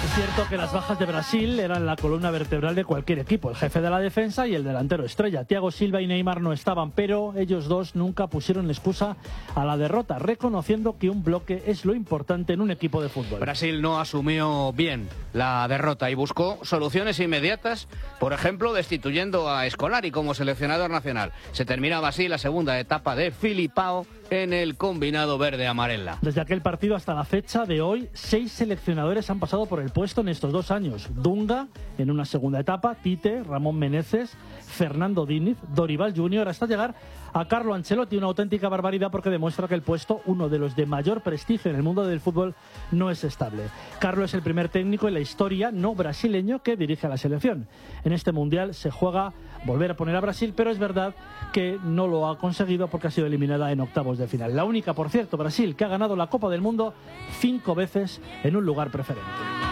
Es cierto que las bajas de Brasil eran la columna vertebral de cualquier equipo, el jefe de la defensa y el delantero estrella. Thiago Silva y Neymar no estaban, pero ellos dos nunca pusieron excusa a la derrota, reconociendo que un bloque es lo importante en un equipo de fútbol. Brasil no asumió bien la derrota y buscó soluciones inmediatas, por ejemplo, destituyendo a Scolari como seleccionador nacional. Se terminaba así la segunda etapa de Filipao en el combinado verde-amarela. Desde aquel partido hasta la fecha de hoy, 6 seleccionadores han pasado por el puesto en estos 2 años. Dunga en una segunda etapa, Tite, Ramón Meneses, Fernando Diniz, Dorival Junior, hasta llegar a Carlo Ancelotti. Una auténtica barbaridad porque demuestra que el puesto, uno de los de mayor prestigio en el mundo del fútbol, no es estable. Carlo es el primer técnico en la historia no brasileño que dirige a la selección. En este mundial se juega volver a poner a Brasil, pero es verdad que no lo ha conseguido porque ha sido eliminada en octavos de final. La única, por cierto, Brasil, que ha ganado la Copa del Mundo 5 veces en un lugar preferente.